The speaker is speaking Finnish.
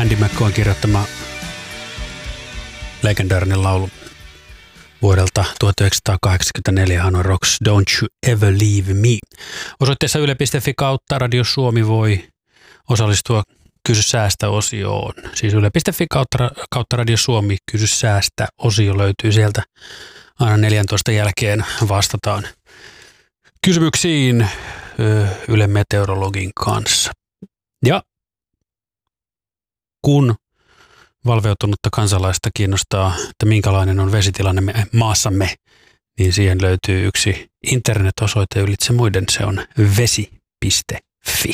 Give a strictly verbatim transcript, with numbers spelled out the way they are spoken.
Andy McCoyn kirjoittama legendaarinen laulu vuodelta tuhatyhdeksänsataakahdeksankymmentäneljä, Hanoi Rocks, Don't You Ever Leave Me. Osoitteessa yle piste fi kautta Radio Suomi voi osallistua Kysy säästä -osioon. Siis yle piste fi kautta, kautta Radio Suomi, Kysy säästä -osio löytyy sieltä. Aina neljäntoista jälkeen vastataan kysymyksiin Yle Meteorologin kanssa. Ja kun valveutunutta kansalaista kiinnostaa, että minkälainen on vesitilanne maassamme, niin siihen löytyy yksi internet-osoite ylitse muiden, se on vesi piste fi.